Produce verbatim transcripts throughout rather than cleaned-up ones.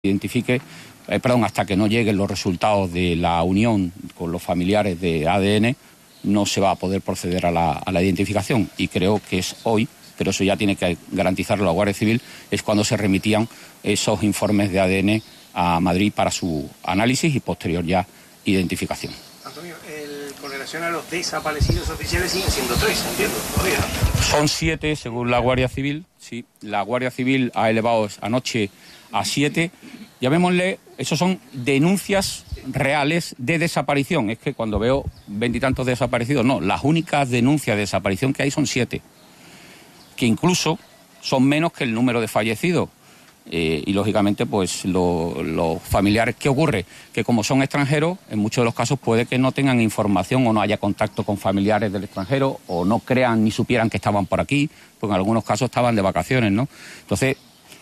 identifique, eh, perdón, hasta que no lleguen los resultados de la unión con los familiares de A D N, no se va a poder proceder a la, a la identificación. Y creo que es hoy, pero eso ya tiene que garantizarlo la Guardia Civil, es cuando se remitían esos informes de A D N a Madrid para su análisis y posterior ya identificación. Antonio, el, con relación a los desaparecidos oficiales siguen siendo tres, entiendo, todavía. Son siete, según la Guardia Civil. Sí, la Guardia Civil ha elevado anoche a siete. Llamémosle, esos son denuncias reales de desaparición. Es que cuando veo veintitantos desaparecidos, no, las únicas denuncias de desaparición que hay son siete, que incluso son menos que el número de fallecidos. Eh, y lógicamente pues los lo familiares, ¿qué ocurre? Que como son extranjeros, en muchos de los casos puede que no tengan información o no haya contacto con familiares del extranjero o no crean ni supieran que estaban por aquí, porque en algunos casos estaban de vacaciones, ¿no? Entonces,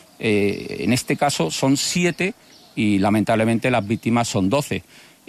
eh, en este caso son siete y lamentablemente las víctimas son doce.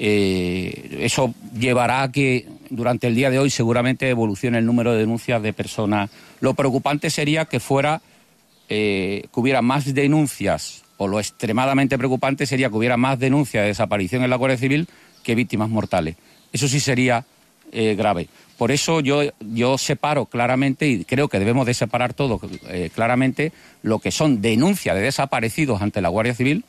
Eh, eso llevará a que durante el día de hoy seguramente evolucione el número de denuncias de personas. Lo preocupante sería que fuera Eh, que hubiera más denuncias, o lo extremadamente preocupante sería que hubiera más denuncias de desaparición en la Guardia Civil que víctimas mortales. Eso sí sería eh, grave. Por eso yo, yo separo claramente, y creo que debemos de separar todo eh, claramente, lo que son denuncias de desaparecidos ante la Guardia Civil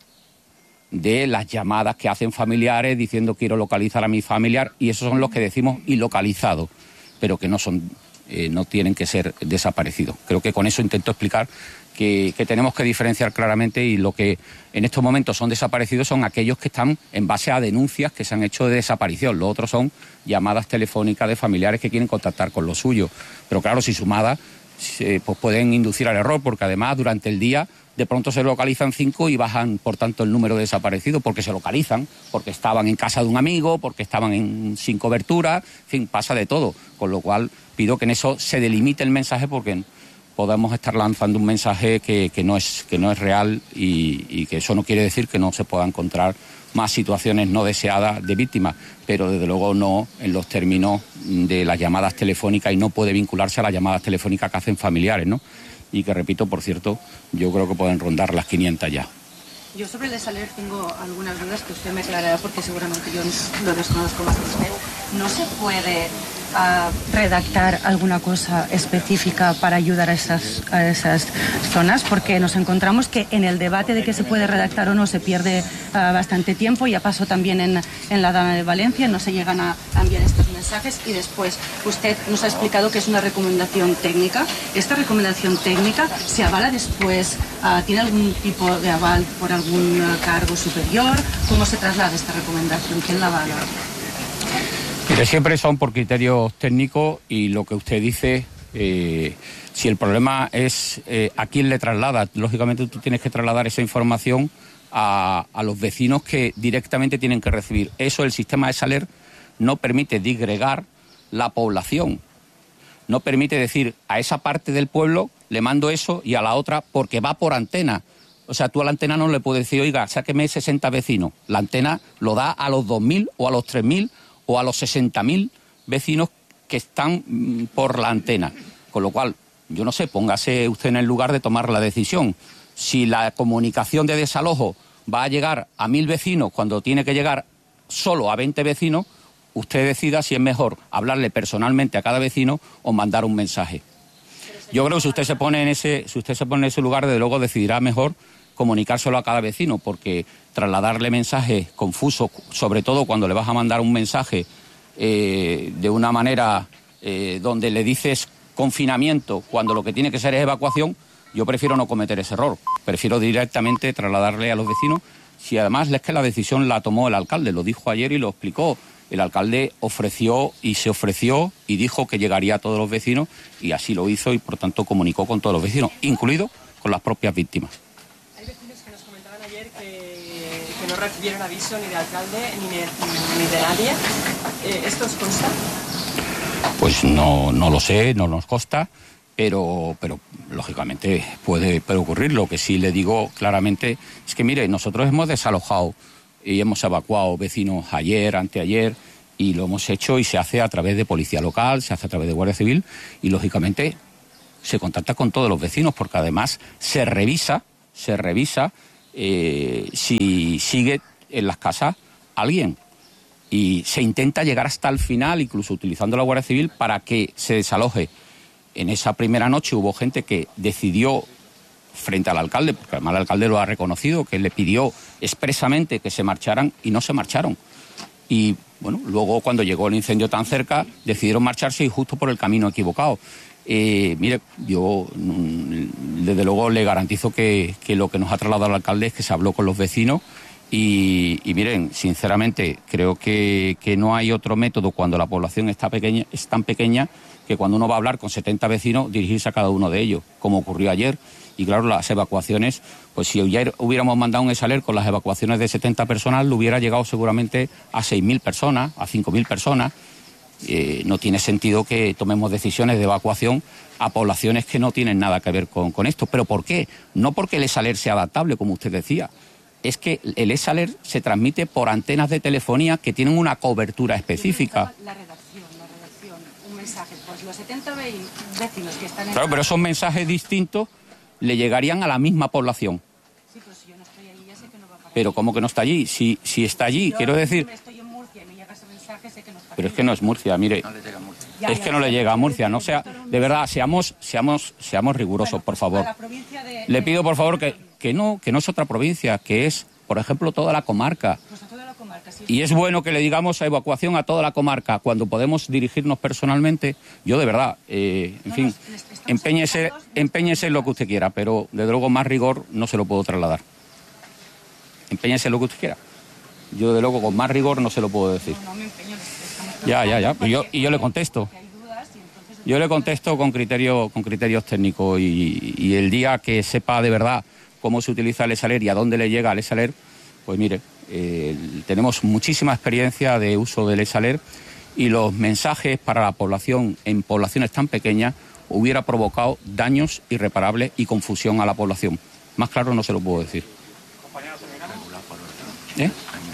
de las llamadas que hacen familiares diciendo quiero localizar a mi familiar, y esos son los que decimos ilocalizados, pero que no son, eh, no tienen que ser desaparecidos. Creo que con eso intento explicar Que, que tenemos que diferenciar claramente, y lo que en estos momentos son desaparecidos son aquellos que están en base a denuncias que se han hecho de desaparición. Los otros son llamadas telefónicas de familiares que quieren contactar con los suyos. Pero claro, si sumadas, eh, pues pueden inducir al error, porque además durante el día de pronto se localizan cinco y bajan, por tanto, el número de desaparecidos, porque se localizan, porque estaban en casa de un amigo, porque estaban en, sin cobertura, en fin, pasa de todo. Con lo cual pido que en eso se delimite el mensaje, porque podemos estar lanzando un mensaje que, que, no, es, que no es real, y, y que eso no quiere decir que no se puedan encontrar más situaciones no deseadas de víctimas, pero desde luego no en los términos de las llamadas telefónicas, y no puede vincularse a las llamadas telefónicas que hacen familiares, ¿no? Y que, repito, por cierto, yo creo que pueden rondar las quinientas ya. Yo sobre el desaler tengo algunas dudas que usted me aclarará, porque seguramente yo lo desconozco más que usted. ¿No se puede uh, redactar alguna cosa específica para ayudar a esas, a esas zonas? Porque nos encontramos que en el debate de que se puede redactar o no se pierde uh, bastante tiempo. Ya pasó también en, en la Dana de Valencia, no se llegan a enviar estos mensajes, y después usted nos ha explicado que es una recomendación técnica. ¿Esta recomendación técnica se avala después? Uh, ¿Tiene algún tipo de aval por algún uh, cargo superior? ¿Cómo se traslada esta recomendación? ¿Quién la avala? Mire, siempre son por criterios técnicos, y lo que usted dice, eh, si el problema es eh, a quién le traslada, lógicamente tú tienes que trasladar esa información a, a los vecinos que directamente tienen que recibir. Eso, el sistema de Saler no permite disgregar la población, no permite decir a esa parte del pueblo le mando eso y a la otra porque va por antena. O sea, tú a la antena no le puedes decir, oiga, sáqueme sesenta vecinos. La antena lo da a los dos mil o a los tres mil o a los sesenta mil vecinos que están mm, por la antena. Con lo cual, yo no sé, póngase usted en el lugar de tomar la decisión. Si la comunicación de desalojo va a llegar a mil vecinos cuando tiene que llegar solo a veinte vecinos, usted decida si es mejor hablarle personalmente a cada vecino o mandar un mensaje. Yo creo que si usted se pone en ese, si usted se pone en ese lugar, desde luego decidirá mejor comunicárselo a cada vecino, porque trasladarle mensajes confusos, sobre todo cuando le vas a mandar un mensaje eh, de una manera eh, donde le dices confinamiento cuando lo que tiene que ser es evacuación, yo prefiero no cometer ese error. Prefiero directamente trasladarle a los vecinos. Si además es que la decisión la tomó el alcalde, lo dijo ayer y lo explicó. El alcalde ofreció y se ofreció y dijo que llegaría a todos los vecinos, y así lo hizo, y por tanto comunicó con todos los vecinos, incluido con las propias víctimas. Hay vecinos que nos comentaban ayer que, que no recibieron aviso ni del alcalde ni de, ni de nadie. Eh, ¿Esto os consta? Pues no, no lo sé, no nos consta, pero, pero lógicamente puede, puede ocurrir. Lo que sí le digo claramente es que, mire, nosotros hemos desalojado y hemos evacuado vecinos ayer, anteayer, y lo hemos hecho, y se hace a través de policía local, se hace a través de Guardia Civil, y lógicamente se contacta con todos los vecinos, porque además se revisa, se revisa eh, si sigue en las casas alguien. Y se intenta llegar hasta el final, incluso utilizando la Guardia Civil, para que se desaloje. En esa primera noche hubo gente que decidió, frente al alcalde, porque además el alcalde lo ha reconocido, que le pidió expresamente que se marcharan y no se marcharon. Y bueno, luego cuando llegó el incendio tan cerca, decidieron marcharse y justo por el camino equivocado. Eh, mire, yo mm, desde luego le garantizo que, que lo que nos ha trasladado el alcalde es que se habló con los vecinos. Y, y miren, sinceramente, creo que, que no hay otro método cuando la población está pequeña, es tan pequeña que cuando uno va a hablar con setenta vecinos, dirigirse a cada uno de ellos, como ocurrió ayer. Y claro, las evacuaciones, pues si ayer hubiéramos mandado un ESALER con las evacuaciones de setenta personas, lo hubiera llegado seguramente a seis mil personas, a cinco mil personas. Eh, no tiene sentido que tomemos decisiones de evacuación a poblaciones que no tienen nada que ver con, con esto. ¿Pero por qué? No porque el ESALER sea adaptable, como usted decía. Es que el ESALER se transmite por antenas de telefonía que tienen una cobertura específica. La redacción, la redacción, un mensaje, pues los setenta vecinos que están en... Claro, pero esos mensajes distintos le llegarían a la misma población. Sí, pero si yo no estoy allí, ya sé que no va a parar. Pero ¿cómo que no está allí? Si, si está allí, yo, quiero decir... Yo estoy en Murcia y me llega ese mensaje, sé que no está. Pero es que no es Murcia, mire. No le llega a Murcia. Ya, es ya, que no le llega a Murcia, no sea... De verdad, seamos, seamos, seamos rigurosos, Bueno, por pues, favor. a la provincia de- Le de- pido, por favor, que, que no, que no es otra provincia, que es, por ejemplo, toda la comarca. Pues a toda la comarca, sí. Y es bueno que le digamos a evacuación a toda la comarca cuando podemos dirigirnos personalmente. Yo de verdad, eh, en No, fin, nos- les estamos empeñese, educados de- empeñese en lo que usted quiera, pero desde luego más rigor no se lo puedo trasladar. Empeñese en lo que usted quiera. Yo de luego con más rigor no se lo puedo decir. No, no me empeño, les estamos Ya, ya, ya. preguntando Yo, porque- y yo le contesto. porque hay dudas y entonces- Yo le contesto con criterio, con criterios técnicos y, y el día que sepa de verdad cómo se utiliza el ESALER y a dónde le llega el ESALER, pues mire, eh, tenemos muchísima experiencia de uso del ESALER y los mensajes para la población en poblaciones tan pequeñas hubiera provocado daños irreparables y confusión a la población. Más claro no se lo puedo decir. ¿Eh?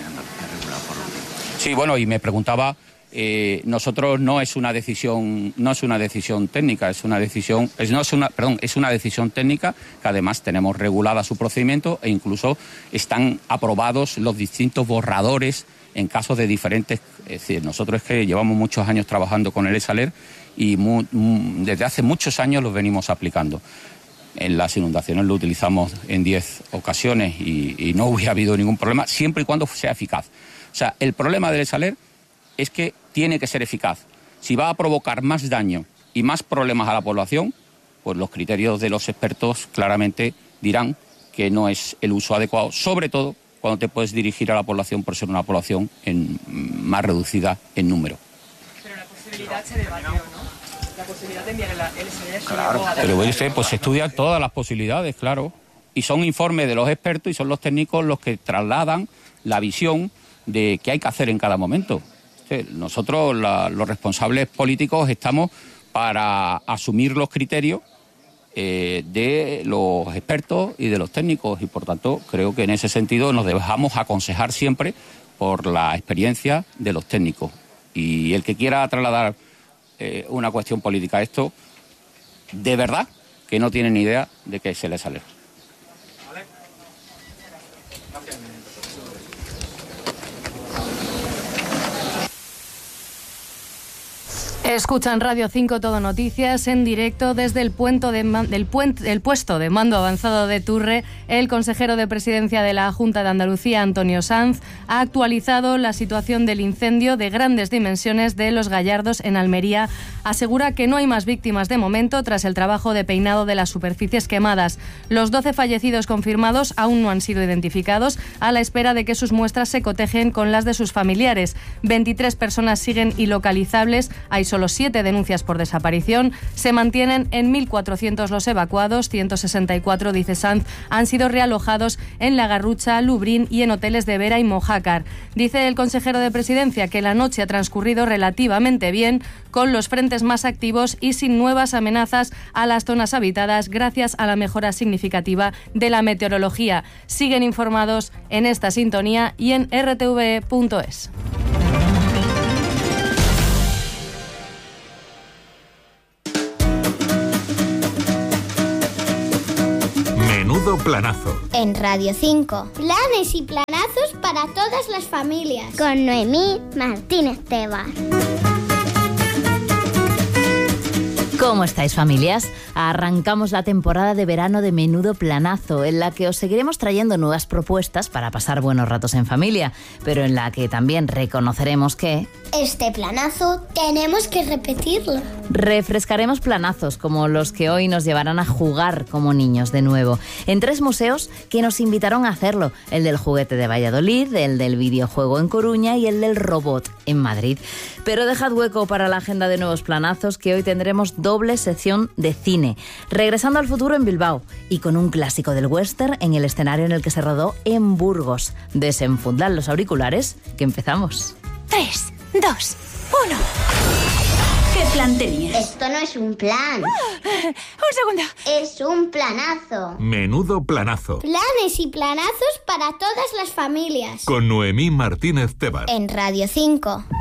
Sí, bueno, y me preguntaba, eh, nosotros no es una decisión, no es una decisión técnica, es una decisión, es, no es una, perdón, es una decisión técnica que además tenemos regulada su procedimiento e incluso están aprobados los distintos borradores en casos de diferentes, es decir, nosotros es que llevamos muchos años trabajando con el ESALER y mu, mu, desde hace muchos años los venimos aplicando. En las inundaciones lo utilizamos en diez ocasiones y, y no hubiera habido ningún problema, siempre y cuando sea eficaz. O sea, el problema del ESALER es que tiene que ser eficaz. Si va a provocar más daño y más problemas a la población, pues los criterios de los expertos claramente dirán que no es el uso adecuado, sobre todo cuando te puedes dirigir a la población por ser una población en, más reducida en número. Pero la posibilidad se debatió, ¿no? La posibilidad de enviar el ESALER. Claro, Pero usted, pues se estudian todas las posibilidades, claro. Y son informes de los expertos y son los técnicos los que trasladan la visión de qué hay que hacer en cada momento. Nosotros, la, los responsables políticos, estamos para asumir los criterios eh, de los expertos y de los técnicos y, por tanto, creo que en ese sentido nos dejamos aconsejar siempre por la experiencia de los técnicos. Y el que quiera trasladar eh, una cuestión política a esto, de verdad que no tiene ni idea de qué se le sale. Escuchan Radio cinco Todo Noticias en directo desde el, puento de, del, puente, el puesto de mando avanzado de Turre. El consejero de Presidencia de la Junta de Andalucía, Antonio Sanz, ha actualizado la situación del incendio de grandes dimensiones de Los Gallardos en Almería. Asegura que no hay más víctimas de momento tras el trabajo de peinado de las superficies quemadas. Los doce fallecidos confirmados aún no han sido identificados, a la espera de que sus muestras se cotejen con las de sus familiares. veintitrés personas siguen ilocalizables. Hay solo siete denuncias por desaparición. Se mantienen en mil cuatrocientos los evacuados, ciento sesenta y cuatro, dice Sanz, han sido realojados en La Garrucha, Lubrín y en hoteles de Vera y Mojácar. Dice el consejero de Presidencia que la noche ha transcurrido relativamente bien, con los frentes más activos y sin nuevas amenazas a las zonas habitadas gracias a la mejora significativa de la meteorología. Siguen informados en esta sintonía y en r t v e punto es. Menudo Menudo planazo. En Radio cinco. Planes y planazos para todas las familias. Con Noemí Martínez Tebas. ¿Cómo estáis, familias? Arrancamos la temporada de verano de Menudo Planazo, en la que os seguiremos trayendo nuevas propuestas para pasar buenos ratos en familia, pero en la que también reconoceremos que... Este planazo tenemos que repetirlo. Refrescaremos planazos como los que hoy nos llevarán a jugar como niños de nuevo, en tres museos que nos invitaron a hacerlo: el del juguete de Valladolid, el del videojuego en Coruña y el del robot en Madrid. Pero dejad hueco para la agenda de nuevos planazos, que hoy tendremos doble sección de cine, Regresando al futuro en Bilbao y con un clásico del western en el escenario en el que se rodó en Burgos. Desenfundad los auriculares, que empezamos. Tres, dos, uno. ¿Qué plan tenías? Esto no es un plan. Oh, un segundo. Es un planazo. Menudo planazo. Planes y planazos para todas las familias. Con Noemí Martínez Tebas. En Radio cinco.